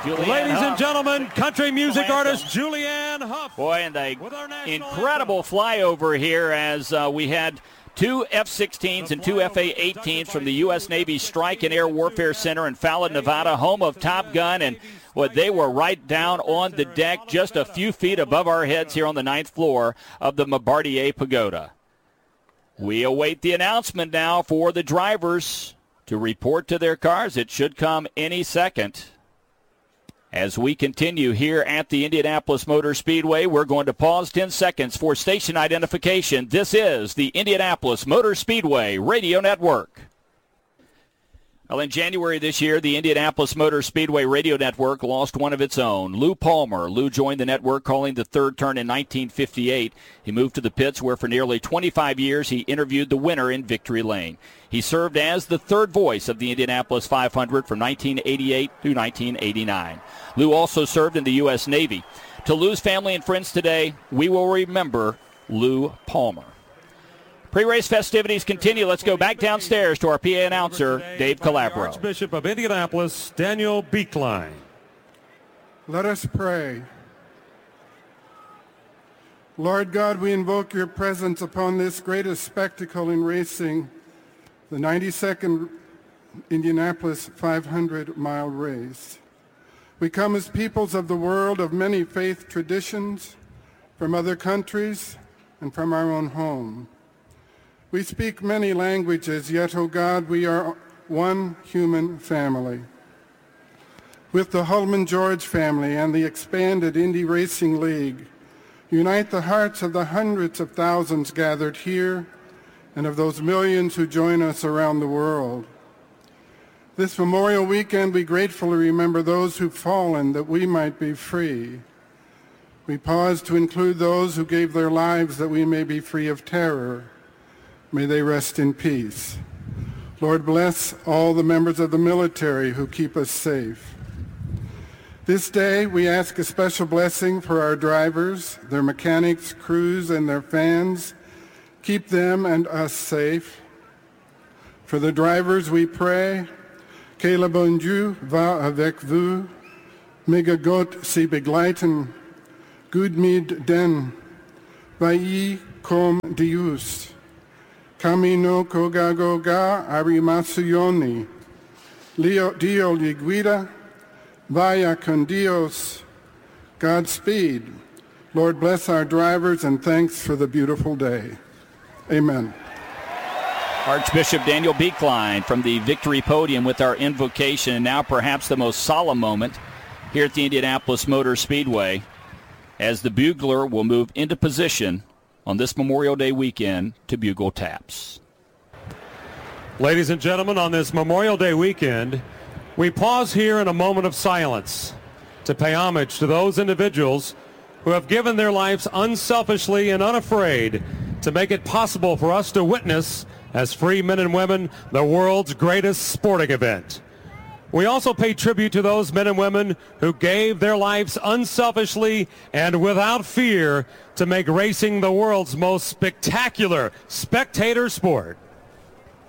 Ladies and gentlemen, country music artist Julianne Hough. Boy, and the incredible flyover here as we had two F-16s and two FA-18s from the U.S. Navy Strike and Air Warfare Center in Fallon, Nevada, home of Top Gun, and they were right down on the deck just a few feet above our heads here on the 9th floor of the Bombardier Pagoda. We await the announcement now for the drivers to report to their cars. It should come any second. As we continue here at the Indianapolis Motor Speedway, we're going to pause 10 seconds for station identification. This is the Indianapolis Motor Speedway Radio Network. Well, in January this year, the Indianapolis Motor Speedway Radio Network lost one of its own, Lou Palmer. Lou joined the network calling the third turn in 1958. He moved to the pits where for nearly 25 years he interviewed the winner in Victory Lane. He served as the third voice of the Indianapolis 500 from 1988 through 1989. Lou also served in the U.S. Navy. To Lou's family and friends today, we will remember Lou Palmer. Pre-race festivities continue. Let's go back downstairs to our PA announcer, Dave Calabro. Archbishop of Indianapolis, Daniel Beekline. Let us pray. Lord God, we invoke your presence upon this greatest spectacle in racing, the 92nd Indianapolis 500-mile race. We come as peoples of the world of many faith traditions, from other countries, and from our own home. We speak many languages, yet, O God, we are one human family. With the Hulman George family and the expanded Indy Racing League, unite the hearts of the hundreds of thousands gathered here and of those millions who join us around the world. This Memorial Weekend, we gratefully remember those who've fallen that we might be free. We pause to include those who gave their lives that we may be free of terror. May they rest in peace. Lord, bless all the members of the military who keep us safe. This day, we ask a special blessing for our drivers, their mechanics, crews, and their fans. Keep them and us safe. For the drivers, we pray, que le bon Dieu va avec vous, mega Gott sie begleiten, gut mit den, vai com Deus. Camino cogagoga arimazioni. Dio li guida. Vaya con Dios. Godspeed. Lord, bless our drivers, and thanks for the beautiful day. Amen. Archbishop Daniel Beekline from the victory podium with our invocation, and now perhaps the most solemn moment here at the Indianapolis Motor Speedway as the bugler will move into position on this Memorial Day weekend to bugle taps. Ladies and gentlemen, on this Memorial Day weekend, we pause here in a moment of silence to pay homage to those individuals who have given their lives unselfishly and unafraid to make it possible for us to witness, as free men and women, the world's greatest sporting event. We also pay tribute to those men and women who gave their lives unselfishly and without fear to make racing the world's most spectacular spectator sport.